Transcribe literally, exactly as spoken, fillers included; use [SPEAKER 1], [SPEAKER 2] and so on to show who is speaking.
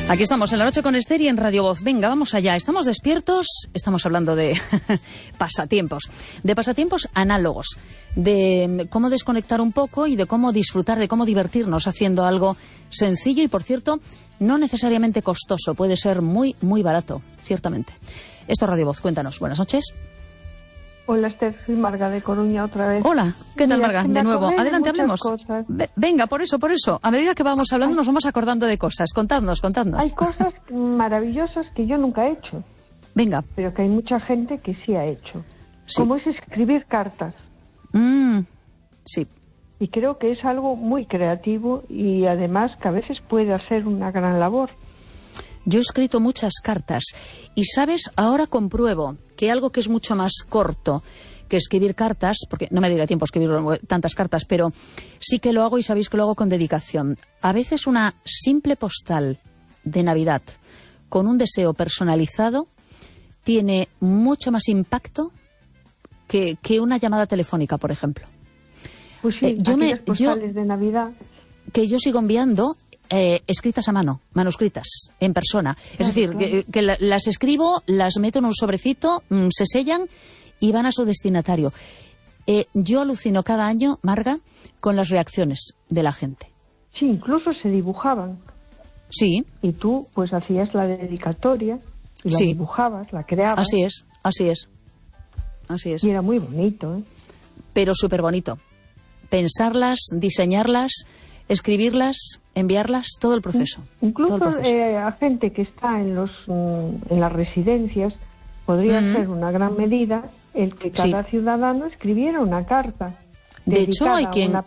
[SPEAKER 1] Aquí estamos en La Noche con Esther y en Radio Voz. Venga, vamos allá. Estamos despiertos, estamos hablando de pasatiempos, de pasatiempos análogos, de cómo desconectar un poco y de cómo disfrutar, de cómo divertirnos haciendo algo sencillo y, por cierto, no necesariamente costoso. Puede ser muy, muy barato, ciertamente. Esto es Radio Voz. Cuéntanos. Buenas noches.
[SPEAKER 2] Hola, Esther, soy Marga de Coruña otra vez.
[SPEAKER 1] Hola, ¿qué tal, Marga? De nuevo. Adelante, hablemos. Ve, venga, por eso, por eso. A medida que vamos hablando nos vamos acordando de cosas. Contadnos, contadnos.
[SPEAKER 2] Hay cosas maravillosas que yo nunca he hecho.
[SPEAKER 1] Venga.
[SPEAKER 2] Pero que hay mucha gente que sí ha hecho.
[SPEAKER 1] Sí.
[SPEAKER 2] Como es escribir cartas.
[SPEAKER 1] Mm, sí.
[SPEAKER 2] Y creo que es algo muy creativo y además que a veces puede hacer una gran labor.
[SPEAKER 1] Yo he escrito muchas cartas y, ¿sabes? Ahora compruebo que algo que es mucho más corto que escribir cartas, porque no me daría tiempo a escribir tantas cartas, pero sí que lo hago y sabéis que lo hago con dedicación. A veces una simple postal de Navidad con un deseo personalizado tiene mucho más impacto que, que una llamada telefónica, por ejemplo.
[SPEAKER 2] Pues sí,
[SPEAKER 1] eh, yo me,
[SPEAKER 2] postales
[SPEAKER 1] yo,
[SPEAKER 2] de Navidad.
[SPEAKER 1] Que yo sigo enviando... Eh, escritas a mano, manuscritas, en persona. Claro, es decir, claro. que, que la, las escribo, las meto en un sobrecito, mmm, se sellan y van a su destinatario. Eh, yo alucino cada año, Marga, con las reacciones de la gente.
[SPEAKER 2] Sí, incluso se dibujaban.
[SPEAKER 1] Sí.
[SPEAKER 2] Y tú, pues, hacías la dedicatoria y la
[SPEAKER 1] sí.
[SPEAKER 2] dibujabas, la creabas.
[SPEAKER 1] Así es, así es. Así es.
[SPEAKER 2] Y era muy bonito, ¿eh?
[SPEAKER 1] Pero súper bonito. Pensarlas, diseñarlas, escribirlas, enviarlas, todo el proceso.
[SPEAKER 2] Incluso
[SPEAKER 1] todo el proceso.
[SPEAKER 2] Eh, a gente que está en los mm, en las residencias podría mm-hmm. ser una gran medida el que cada sí. ciudadano escribiera una carta.
[SPEAKER 1] De hecho, hay quien,
[SPEAKER 2] una